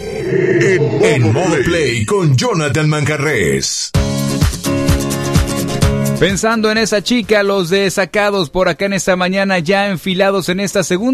En modo play con Jonathan Manjarrés. Pensando en esa chica, los desacados por acá en esta mañana ya enfilados en esta segunda